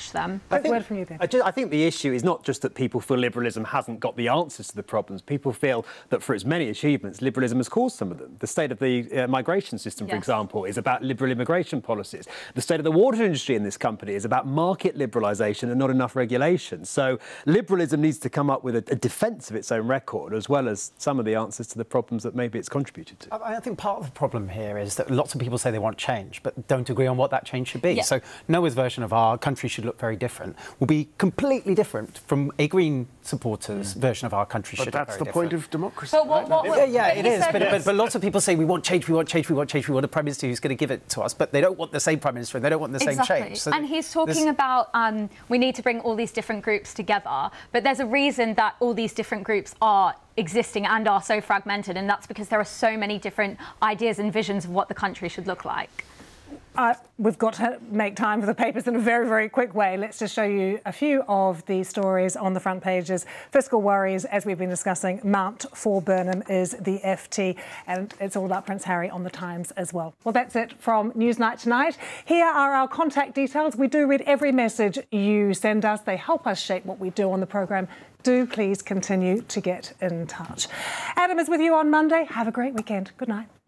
match them. Word from you, Ben. I think the issue is not just that people feel liberalism hasn't got the answers to the problems. People feel that for its many achievements, liberalism has caused some of them. The state of the migration system, for example, is about liberal immigration policies. The state of the water industry in this country is about market liberalisation and not enough regulation. So liberalism needs to come up with a defence of its own record, as well as some of the answers to the problems that maybe it's contributed to. I think part of the problem here is that lots of people say they want change, but don't agree on what that change should be. So Noah's version of our country should look very different will be completely different from a Green supporters' version of our country should look very different. But that's the point of democracy. But yeah, it is. But lots of people say we want change, we want change, we want change, we want a Prime Minister who's going to give it to us, but they don't want the same Prime Minister and they don't want the same change. So and he's talking about we need to bring all these different groups together, but there's a reason that all these different groups are existing and are so fragmented, and that's because there are so many different ideas and visions of what the country should look like. We've got to make time for the papers in a very, very quick way. Let's just show you a few of the stories on the front pages. Fiscal worries, as we've been discussing. Mount for Burnham is the FT, and it's all about Prince Harry on the Times as well. Well, that's it from Newsnight tonight. Here are our contact details. We do read every message you send us. They help us shape what we do on the programme. Do please continue to get in touch. Adam is with you on Monday. Have a great weekend. Good night.